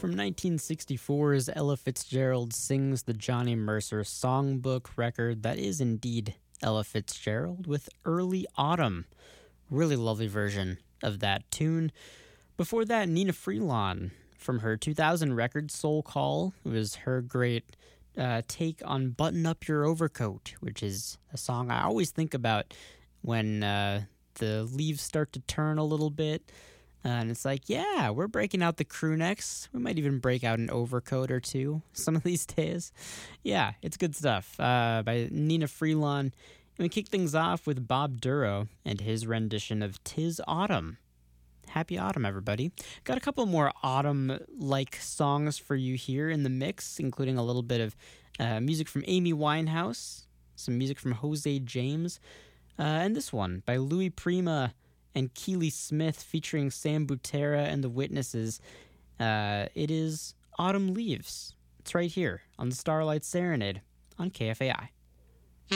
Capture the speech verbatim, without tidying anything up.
From nineteen sixty-four's Ella Fitzgerald Sings the Johnny Mercer Songbook record, that is indeed Ella Fitzgerald with Early Autumn. Really lovely version of that tune. Before that, Nina Freelon from her two thousand record Soul Call. It was her great uh, take on Button Up Your Overcoat, which is a song I always think about when uh, the leaves start to turn a little bit. Uh, and it's like, yeah, we're breaking out the crew necks. We might even break out an overcoat or two some of these days. Yeah, it's good stuff uh, by Nina Freelon. And we kick things off with Bob Duro and his rendition of 'Tis Autumn. Happy autumn, everybody. Got a couple more autumn-like songs for you here in the mix, including a little bit of uh, music from Amy Winehouse, some music from Jose James, uh, and this one by Louis Prima and Keely Smith featuring Sam Butera and the Witnesses. Uh, it is Autumn Leaves. It's right here on the Starlight Serenade on K F A I.